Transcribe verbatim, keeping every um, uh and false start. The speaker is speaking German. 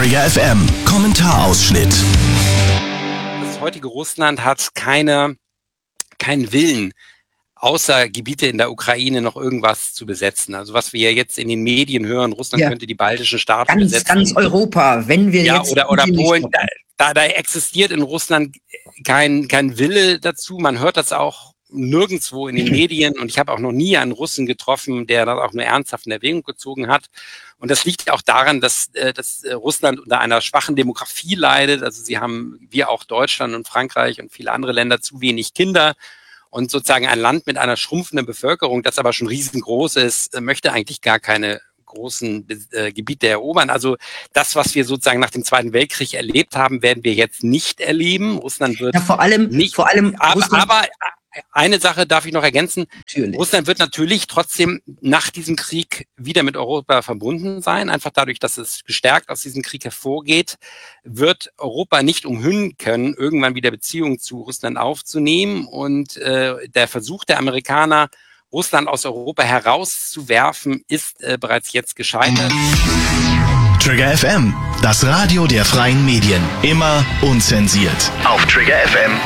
Trigger F M, Kommentarausschnitt. Das heutige Russland hat keine, keinen Willen, außer Gebiete in der Ukraine noch irgendwas zu besetzen. Also was wir jetzt in den Medien hören, Russland ja. könnte die baltischen Staaten ganz, besetzen. Ganz Europa, wenn wir ja, jetzt... Oder, oder Polen, da, da, da existiert in Russland kein, kein Wille dazu. Man hört das auch nirgendwo in den Medien und ich habe auch noch nie einen Russen getroffen, der das auch nur ernsthaft in Erwägung gezogen hat. Und das liegt auch daran, dass, dass Russland unter einer schwachen Demografie leidet. Also sie haben, wie auch Deutschland und Frankreich und viele andere Länder, zu wenig Kinder. Und sozusagen ein Land mit einer schrumpfenden Bevölkerung, das aber schon riesengroß ist, möchte eigentlich gar keine großen äh, Gebiete erobern. Also das, was wir sozusagen nach dem Zweiten Weltkrieg erlebt haben, werden wir jetzt nicht erleben. Russland wird ja, vor allem, nicht, vor allem aber, aber eine Sache darf ich noch ergänzen. Natürlich. Russland wird natürlich trotzdem nach diesem Krieg wieder mit Europa verbunden sein. Einfach dadurch, dass es gestärkt aus diesem Krieg hervorgeht, wird Europa nicht umhünden können, irgendwann wieder Beziehungen zu Russland aufzunehmen. Und äh, der Versuch der Amerikaner, Russland aus Europa herauszuwerfen, ist äh, bereits jetzt gescheitert. Trigger F M, das Radio der freien Medien. Immer unzensiert. Auf Trigger F M.